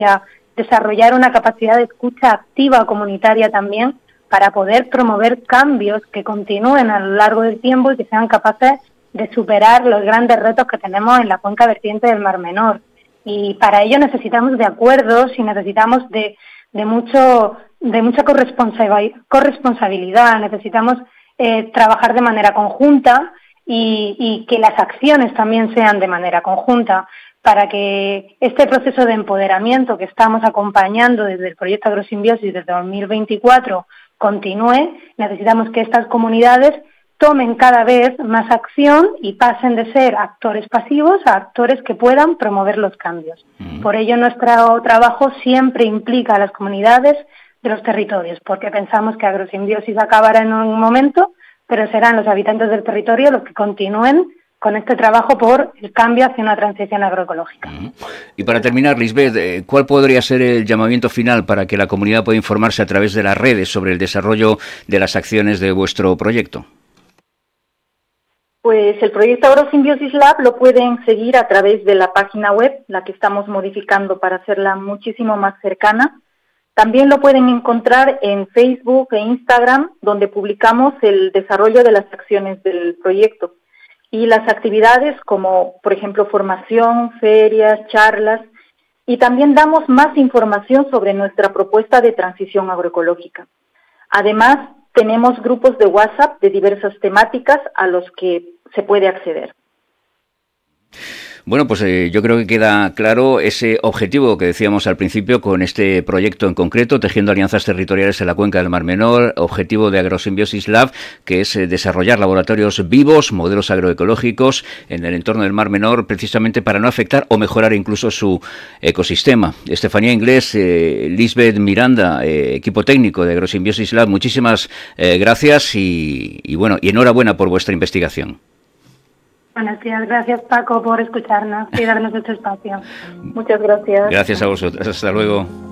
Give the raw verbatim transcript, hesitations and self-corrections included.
desarrollar una capacidad de escucha activa comunitaria también, para poder promover cambios que continúen a lo largo del tiempo y que sean capaces de superar los grandes retos que tenemos en la cuenca vertiente del Mar Menor. Y para ello necesitamos de acuerdos y necesitamos de, de mucho de mucha corresponsabilidad, necesitamos eh, trabajar de manera conjunta y, y que las acciones también sean de manera conjunta, para que este proceso de empoderamiento que estamos acompañando desde el proyecto Agrosimbiosis desde dos mil veinticuatro continúe. Necesitamos que estas comunidades tomen cada vez más acción y pasen de ser actores pasivos a actores que puedan promover los cambios. Uh-huh. Por ello, nuestro trabajo siempre implica a las comunidades de los territorios, porque pensamos que Agrosimbiosis acabará en un momento, pero serán los habitantes del territorio los que continúen con este trabajo por el cambio hacia una transición agroecológica. Uh-huh. Y para terminar, Lisbeth, ¿cuál podría ser el llamamiento final para que la comunidad pueda informarse a través de las redes sobre el desarrollo de las acciones de vuestro proyecto? Pues el proyecto Agrosimbiosis Lab lo pueden seguir a través de la página web, la que estamos modificando para hacerla muchísimo más cercana. También lo pueden encontrar en Facebook e Instagram, donde publicamos el desarrollo de las acciones del proyecto. Y las actividades como, por ejemplo, formación, ferias, charlas, y también damos más información sobre nuestra propuesta de transición agroecológica. Además, tenemos grupos de WhatsApp de diversas temáticas a los que se puede acceder. Bueno, pues eh, yo creo que queda claro ese objetivo que decíamos al principio con este proyecto en concreto, Tejiendo Alianzas Territoriales en la Cuenca del Mar Menor, objetivo de Agrosimbiosis Lab, que es eh, desarrollar laboratorios vivos, modelos agroecológicos en el entorno del Mar Menor, precisamente para no afectar o mejorar incluso su ecosistema. Estefanía Inglés, eh, Lisbeth Miranda, eh, equipo técnico de Agrosimbiosis Lab, muchísimas eh, gracias y, y bueno, y enhorabuena por vuestra investigación. Buenos días, gracias Paco por escucharnos y darnos este espacio. Muchas gracias. Gracias a vosotros, hasta luego.